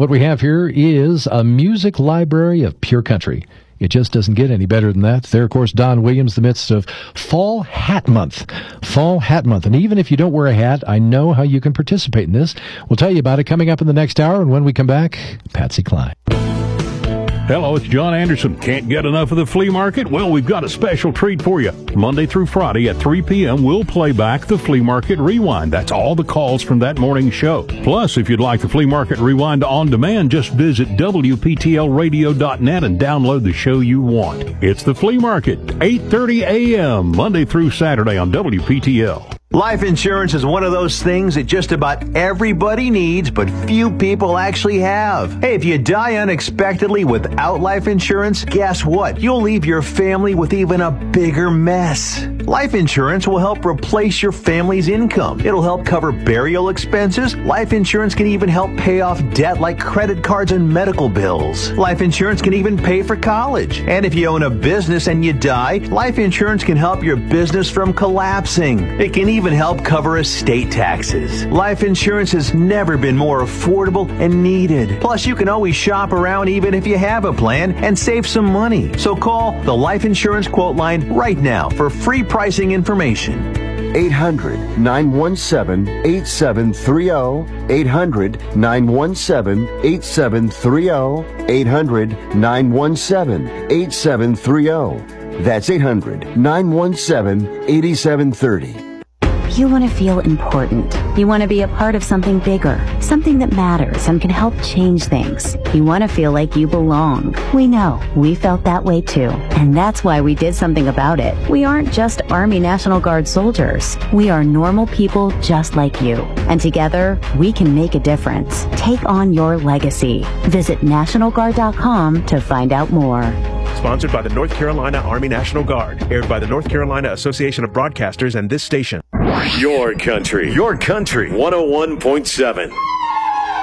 What we have here is a music library of pure country. It just doesn't get any better than that. There, of course, Don Williams, in the midst of Fall Hat Month. Fall Hat Month. And even if you don't wear a hat, I know how you can participate in this. We'll tell you about it coming up in the next hour. And when we come back, Patsy Cline. Hello, it's John Anderson. Can't get enough of the flea market? Well, we've got a special treat for you. Monday through Friday at 3 p.m., we'll play back the Flea Market Rewind. That's all the calls from that morning's show. Plus, if you'd like the Flea Market Rewind on demand, just visit WPTLradio.net and download the show you want. It's the Flea Market, 8:30 a.m., Monday through Saturday on WPTL. Life insurance is one of those things that just about everybody needs, but few people actually have. Hey, if you die unexpectedly without life insurance, guess what? You'll leave your family with even a bigger mess. Life insurance will help replace your family's income. It'll help cover burial expenses. Life insurance can even help pay off debt like credit cards and medical bills. Life insurance can even pay for college. And if you own a business and you die, life insurance can help your business from collapsing. It can even help cover estate taxes. Life insurance has never been more affordable and needed. Plus, you can always shop around even if you have a plan and save some money. So call the Life Insurance Quote Line right now for free pricing information. 800-917-8730. 800-917-8730. 800-917-8730. That's 800-917-8730. You want to feel important. You want to be a part of something bigger, something that matters and can help change things. You want to feel like you belong. We know. We felt that way too. And that's why we did something about it. We aren't just Army National Guard soldiers. We are normal people just like you. And together, we can make a difference. Take on your legacy. Visit NationalGuard.com to find out more. Sponsored by the North Carolina Army National Guard. Aired by the North Carolina Association of Broadcasters and this station. Your country. 101.7.